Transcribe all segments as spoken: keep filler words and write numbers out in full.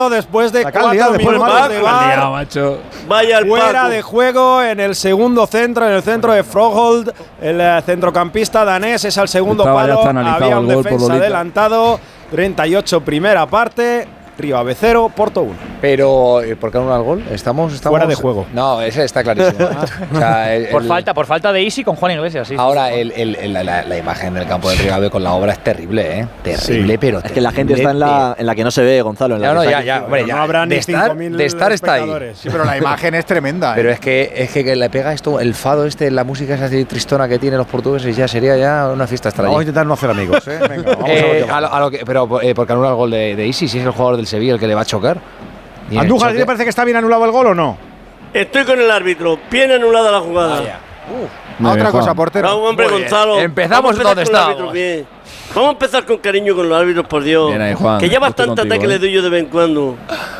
después de La cuatro calidad, después minutos de de Mar- bar. macho. Vaya el Fuera Paco. de juego en el segundo centro, en el centro de Froholt. El eh, centrocampista danés es al segundo Estaba ya palo. está analizado Había un el gol por defensa Lolita. adelantado. treinta y ocho primera parte. Riva B cero, Porto uno. Pero, eh, ¿por qué anula el gol? ¿Estamos, estamos Fuera de juego. No, ese está clarísimo. O sea, el- Por el- falta, por falta de Isi con Juan Iglesias, sí. Ahora, el, el- el- la, la imagen del campo del Rivadavia con la obra es terrible, ¿eh? Terrible, Sí. pero Es que la gente está en la, en la que no se ve, Gonzalo. En la No, no, que ya, está- ya, hombre, No ya. habrá de ni estar, cinco mil de estar está ahí. espectadores. Sí, pero la imagen es tremenda. Pero ¿eh? es que, es que, que le pega esto, el fado este, la música esa así tristona que tienen los portugueses, ya sería ya una fiesta estar Vamos a allí. intentar no hacer amigos, ¿eh? Venga, vamos Eh, a lo a lo- a lo que- pero eh, porque anula el gol de, de Isi, si es el jugador del Sevilla el que le va a chocar. Y en el Andújar, ¿a ti choque- te parece que está bien anulado el gol o no? Estoy con el árbitro. Bien anulada la jugada. Vaya. A Muy bien, otra cosa, Juan. portero. Bravo, hombre, Muy bien. Gonzalo. Empezamos Vamos a empezar donde con los árbitros estábamos. bien. Vamos a empezar con cariño con los árbitros, por Dios. Bien ahí, Juan. Que ya Estoy bastante contigo, ataque ¿eh? le doy yo de vez en cuando.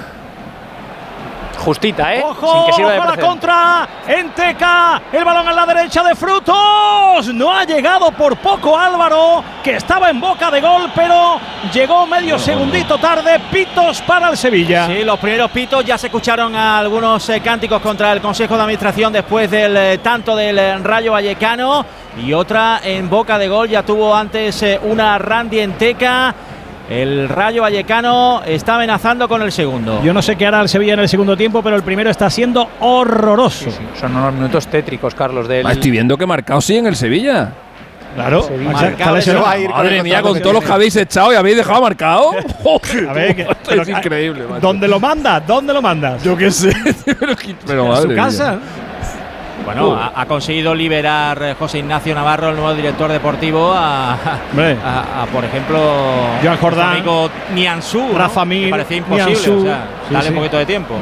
Justita, ¿eh? ¡Ojo! Sin que sirva de ¡Ojo a la precedente. contra! ¡Enteca! El balón a la derecha de Frutos. No ha llegado por poco Álvaro, que estaba en boca de gol, pero llegó medio segundito tarde. Pitos para el Sevilla. Sí, los primeros pitos. Ya se escucharon algunos eh, cánticos contra el Consejo de Administración después del eh, tanto del eh, Rayo Vallecano. Y otra en boca de gol. Ya tuvo antes eh, una Randy Enteca. El Rayo Vallecano está amenazando con el segundo. Yo no sé qué hará el Sevilla en el segundo tiempo, pero el primero está siendo horroroso. Sí, sí, son unos minutos tétricos, Carlos, del… Ah, estoy viendo que marcado sí en el Sevilla. Claro. Sevilla. Está- está Marcado lesionado. va a ir con Madre el mía, contrato con que todos los que tiene. habéis echado y habéis dejado marcado. A ver, que- Esto pero es que- increíble, macho. ¿Dónde lo mandas? ¿Dónde lo mandas? Yo qué sé. pero, pero ¿A madre su mía. casa? Bueno, ha, ha conseguido liberar eh, José Ignacio Navarro, el nuevo director deportivo, a, Hombre. a- a, por ejemplo, Joan Jordán, su amigo Nianzú, ¿no? Rafa Mir, Me parecía imposible. Nianzú. O sea, Sí, dale sí. un poquito de tiempo.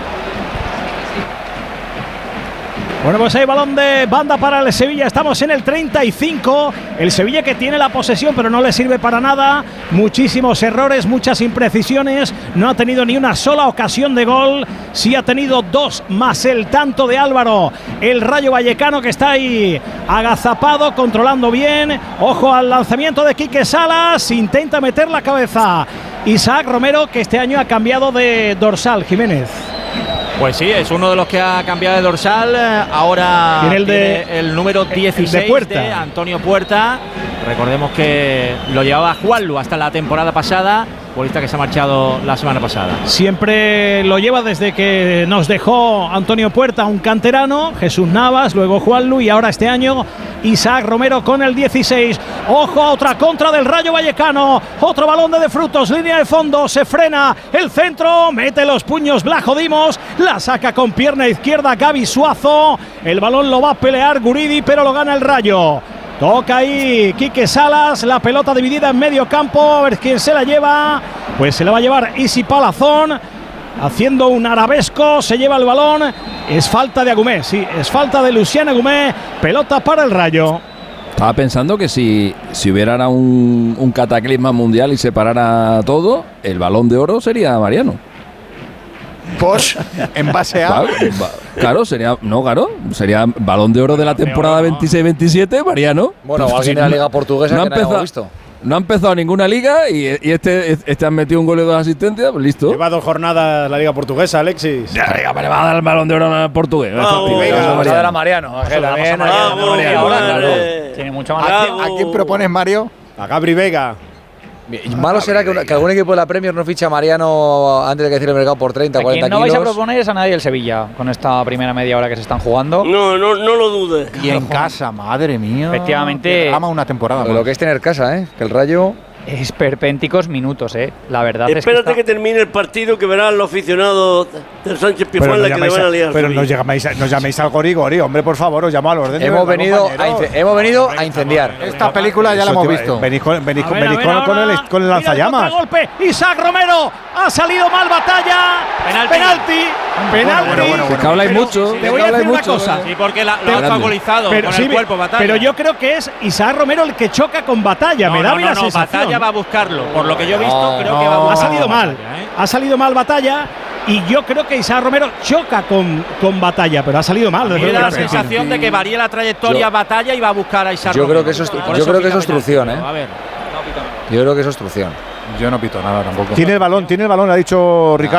Bueno, pues hay balón de banda para el Sevilla. Estamos en el treinta y cinco. El Sevilla que tiene la posesión, pero no le sirve para nada. Muchísimos errores, muchas imprecisiones. No ha tenido ni una sola ocasión de gol. Sí ha tenido dos más el tanto de Álvaro. El Rayo Vallecano que está ahí agazapado, controlando bien. Ojo al lanzamiento de Quique Salas. Intenta meter la cabeza Isaac Romero, que este año ha cambiado de dorsal. Jiménez. Pues sí, es uno de los que ha cambiado de dorsal. eh, Ahora Tiene el de- tiene el número el de dieciséis Puerta. de Antonio Puerta. Recordemos que lo llevaba Juanlu hasta la temporada pasada. Futbolista que se ha marchado la semana pasada. Siempre lo lleva desde que nos dejó Antonio Puerta, un canterano, Jesús Navas, luego Juanlu y ahora este año Isaac Romero con el dieciséis. Ojo a otra contra del Rayo Vallecano. Otro balón de De Frutos, línea de fondo, se frena el centro, mete los puños Blajo Dimos, la saca con pierna izquierda Gaby Suazo. El balón lo va a pelear Guridi, pero lo gana el Rayo. Toca ahí Quique Salas, la pelota dividida en medio campo, a ver quién se la lleva. Pues se la va a llevar Isi Palazón, haciendo un arabesco, se lleva el balón. Es falta de Agumé, sí, es falta de Lucián Agumé, pelota para el Rayo. Estaba pensando que si, si hubiera ahora un, un cataclisma mundial y se parara todo, el balón de oro sería Mariano. Posh, en base a. Claro, va- claro, sería, no, claro, sería balón de oro de la temporada veintiséis veintisiete, Mariano. Bueno, Pues o alguien si de la no- liga portuguesa no ha que no hayamos empezado- visto. No ha empezado ninguna liga y, y este, este han metido un gol y dos asistencias, pues listo. Lleva dos jornadas la Liga Portuguesa, Alexis. Ya, venga, me le va a dar el balón de oro al portugués. Vamos, Venga, venga, Vamos a ver a Mariano. que también- Vamos, Mariano, hombre. claro. Tiene mucho más… Bravo. ¿A quién propones, Mario? A Gabri Vega. Y Malo será que, una- que algún equipo de la Premier no ficha a Mariano antes de que cierre el mercado por treinta, A cuarenta quien no vais a kilos. proponer es a nadie el Sevilla, con esta primera media hora que se están jugando. No, no, no lo dudes. Y en casa, madre mía. Efectivamente. Ama una temporada. Lo más. que es tener casa, ¿eh? Que el Rayo. Es perpénticos minutos, ¿eh? La verdad Espérate es que, que está- termine el partido que verán los aficionados del Sánchez Pizjuán no la que le llaméis van a a- liar. pero Sevilla. no llaméis, a- no llaméis al Gori Gori, hombre, por favor, os llamo al orden. Hemos venido, a ince- hemos venido a incendiar. Esta película ya la hemos visto. Venís con, venís A con, ver, a venís ver con, con ahora. el, con el Mira lanzallamas. golpe. Isaac Romero ha salido mal batalla. Penalti. Penalti. Penalti. bueno, bueno, Es que habláis Pero mucho. Te voy a decir una cosa. Sí, porque la, lo Grande. ha obstaculizado Pero, con sí, el cuerpo, Batalla. pero yo creo que es Isaac Romero el que choca con Batalla. no, Me da no, a mí no, la no, sensación. Batalla va a buscarlo. Por lo que yo he visto, No, creo no. que va a Ha buscar salido mal. Batalla, ¿eh? Ha salido mal Batalla. Y yo creo que Isaac Romero choca con, con Batalla, pero ha salido mal. Me desde da la luego. sensación de que varía la trayectoria Yo- Batalla y va a buscar a Isaac yo creo Romero. que eso es- Por yo creo que pita eso es penalti, obstrucción, pero, ¿eh? A ver. Yo creo que eso es obstrucción. Yo no pito nada tampoco. Tiene el balón, tiene el balón, ha dicho Ricardo.